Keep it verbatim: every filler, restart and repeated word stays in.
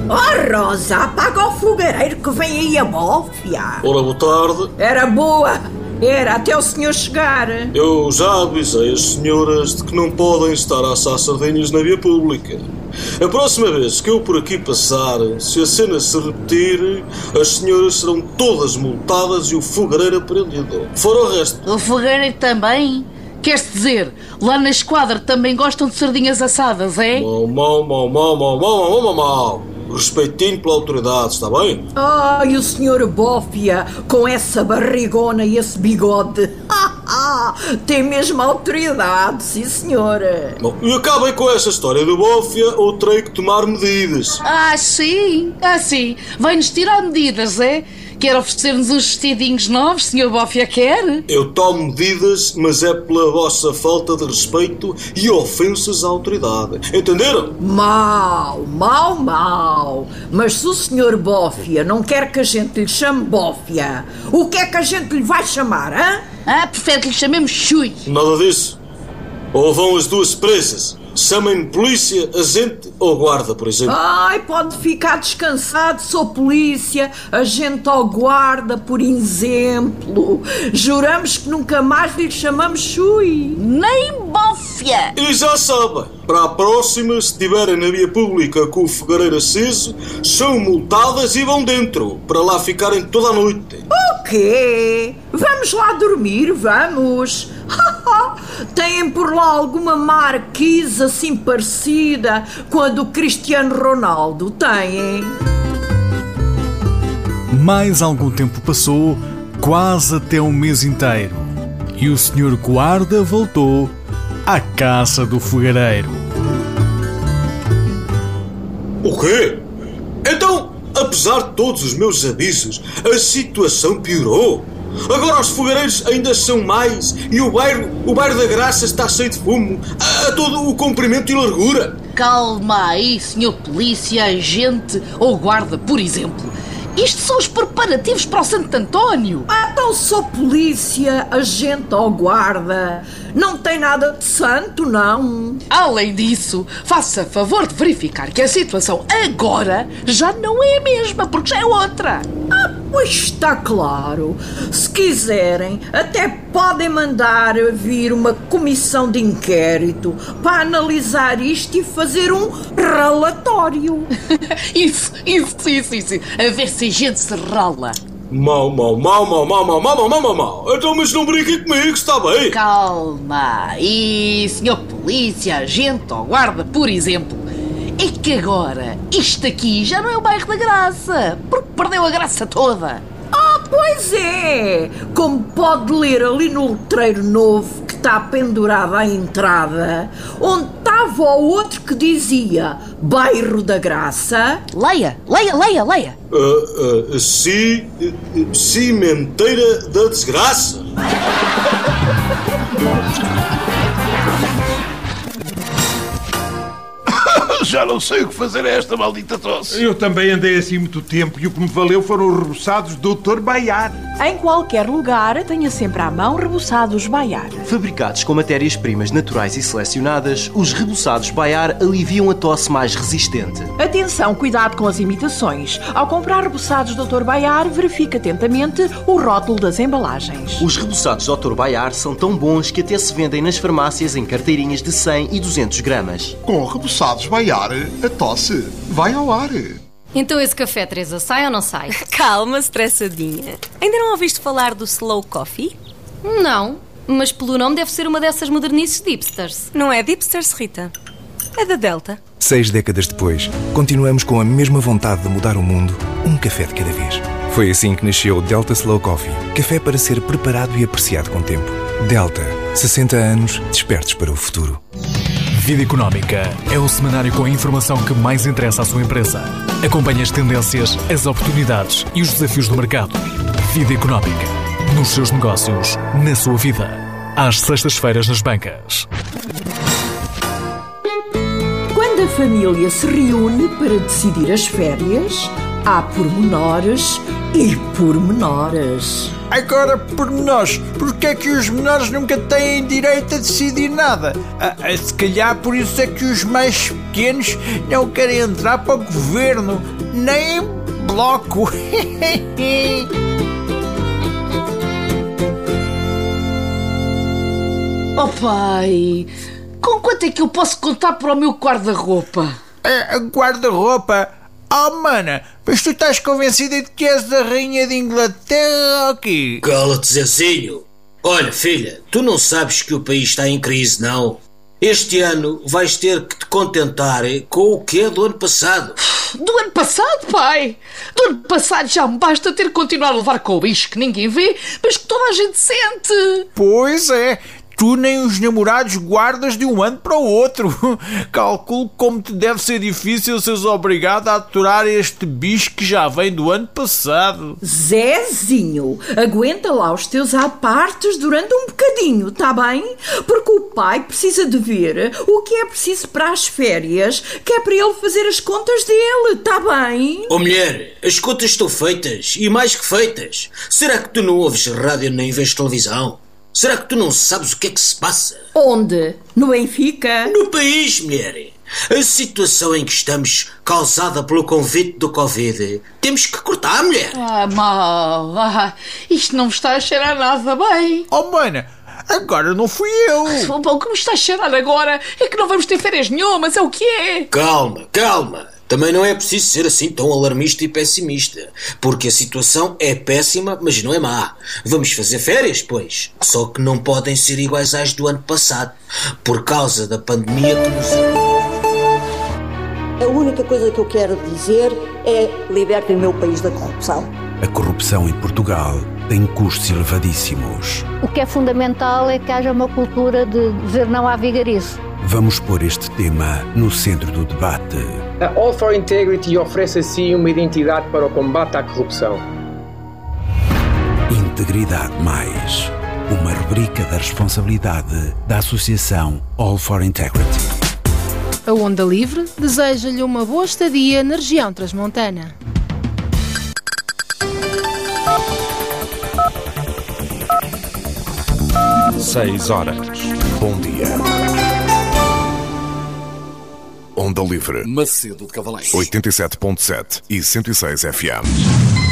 Oh, Rosa, apaga o fogareiro que vem aí a bófia. Ora, boa tarde. Era boa, era até o senhor chegar. Eu já avisei as senhoras de que não podem estar a assar sardinhas na via pública. A próxima vez que eu por aqui passar, se a cena se repetir, as senhoras serão todas multadas e o fogareiro apreendido. Fora o resto. O fogareiro também? Quer-se dizer, lá na esquadra também gostam de sardinhas assadas, é? Mau, mau, mau, mau, mau, mau, mau, mau, mau. Respeitinho pela autoridade, está bem? Ai, o senhor Bófia, com essa barrigona e esse bigode. Tem mesmo autoridade, sim senhora. Bom, e acabem com essa história do Bófia ou terei que tomar medidas. Ah, sim, ah, sim. Vai-nos tirar medidas, é? Quer oferecer-nos uns vestidinhos novos, senhor Bófia, quer? Eu tomo medidas, mas é pela vossa falta de respeito e ofensas à autoridade. Entenderam? Mau, mau, mau. Mas se o senhor Bófia não quer que a gente lhe chame Bófia, o que é que a gente lhe vai chamar, hã? Ah, prefere que lhe chamemos Chui. Nada disso. Ou vão as duas presas. Chamem-me polícia, agente ou guarda, por exemplo. Ai, pode ficar descansado, sou polícia, agente ou guarda, por exemplo. Juramos que nunca mais lhe chamamos Chui. Nem Bófia. E já sabem, para a próxima, se estiverem na via pública com o fogareiro aceso, são multadas e vão dentro, para lá ficarem toda a noite. O quê? Vamos lá dormir, vamos. Têm por lá alguma marquise assim parecida com a do Cristiano Ronaldo? Têm? Mais algum tempo passou, quase até um mês inteiro, e o senhor guarda voltou à caça do fogareiro. O quê? Então, apesar de todos os meus avisos, a situação piorou? Agora os fogareiros ainda são mais e o bairro, o bairro da Graça está cheio de fumo a, a todo o comprimento e largura. Calma aí, senhor polícia, agente ou guarda, por exemplo. Isto são os preparativos para o Santo António. Ah, então sou polícia, agente ou guarda. Não tem nada de santo, não. Além disso, faça favor de verificar que a situação agora já não é a mesma, porque já é outra. Ah, pois está claro. Se quiserem, até podem mandar vir uma comissão de inquérito para analisar isto e fazer um relatório. Isso, isso, isso, isso. A ver se a gente se rala. Mau, mau, mau, mau, mau, mau, mau, mau, mau, mau. Então, mas não brinquem comigo, está bem? Calma. E, senhor polícia, agente ou guarda, por exemplo, é que agora isto aqui já não é o bairro da Graça, porque perdeu a graça toda. Ah, pois é! Como pode ler ali no letreiro novo que está pendurado à entrada, onde estava o outro que dizia Bairro da Graça. Leia, leia, leia, leia. Uh, uh, ci, uh, cimenteira da desgraça. Já não sei o que fazer a esta maldita tosse. Eu também andei assim muito tempo e o que me valeu foram os reboçados doutor Baiar. Em qualquer lugar, tenha sempre à mão reboçados Baiar. Fabricados com matérias-primas naturais e selecionadas, os reboçados Baiar aliviam a tosse mais resistente. Atenção, cuidado com as imitações. Ao comprar reboçados doutor Baiar, verifique atentamente o rótulo das embalagens. Os reboçados doutor Baiar são tão bons que até se vendem nas farmácias em carteirinhas de cem e duzentos gramas. Com reboçados Baiar, a tosse vai ao ar. Então esse café, Teresa, sai ou não sai? Calma, estressadinha. Ainda não ouviste falar do Slow Coffee? Não, mas pelo nome deve ser uma dessas modernices de hipsters. Não é de hipsters, Rita. É da Delta. Seis décadas depois, continuamos com a mesma vontade de mudar o mundo, um café de cada vez. Foi assim que nasceu o Delta Slow Coffee. Café para ser preparado e apreciado com tempo. Delta, sessenta anos, despertos para o futuro. Vida Económica é o semanário com a informação que mais interessa à sua empresa. Acompanhe as tendências, as oportunidades e os desafios do mercado. Vida Económica. Nos seus negócios, na sua vida. Às sextas-feiras nas bancas. Quando a família se reúne para decidir as férias, há pormenores e pormenores. Agora, pormenores. Porquê é que os menores nunca têm direito a decidir nada? Ah, ah, se calhar por isso é que os mais pequenos não querem entrar para o governo, nem bloco. Oh pai, com quanto é que eu posso contar para o meu guarda-roupa? É, guarda-roupa? Oh, mana, mas tu estás convencida de que és a rainha de Inglaterra ou quê? Cala-te, Zezinho. Olha, filha, tu não sabes que o país está em crise, não? Este ano vais ter que te contentar com o que é do ano passado. Do ano passado, pai? Do ano passado já me basta ter continuado a levar com o bicho que ninguém vê, mas que toda a gente sente. Pois é. Tu nem os namorados guardas de um ano para o outro. Calculo como te deve ser difícil seres obrigado a aturar este bicho que já vem do ano passado. Zezinho, aguenta lá os teus apartes durante um bocadinho, tá bem? Porque o pai precisa de ver o que é preciso para as férias, que é para ele fazer as contas dele, tá bem? Oh mulher, as contas estão feitas, e mais que feitas. Será que tu não ouves rádio nem vês televisão? Será que tu não sabes o que é que se passa? Onde? No Benfica? No país, mulher. A situação em que estamos, causada pelo convite do Covid, temos que cortar, mulher. Ah, mal. Ah, isto não me está a cheirar nada bem. Oh, mana, agora não fui eu. O que me está a cheirar agora é que não vamos ter férias nenhumas, é o que é. Calma, calma. Também não é preciso ser assim tão alarmista e pessimista, porque a situação é péssima, mas não é má. Vamos fazer férias, pois. Só que não podem ser iguais às do ano passado, por causa da pandemia que nos... A única coisa que eu quero dizer é: libertem o meu país da corrupção. A corrupção em Portugal tem custos elevadíssimos. O que é fundamental é que haja uma cultura de dizer não à vigarice. Vamos pôr este tema no centro do debate. A All for Integrity oferece assim uma identidade para o combate à corrupção. Integridade Mais, uma rubrica da responsabilidade da Associação All for Integrity. A Onda Livre deseja-lhe uma boa estadia na região transmontana. Seis horas. Bom dia. Onda Livre. Macedo de Cavaleiros. oitenta e sete ponto sete e cento e seis F M.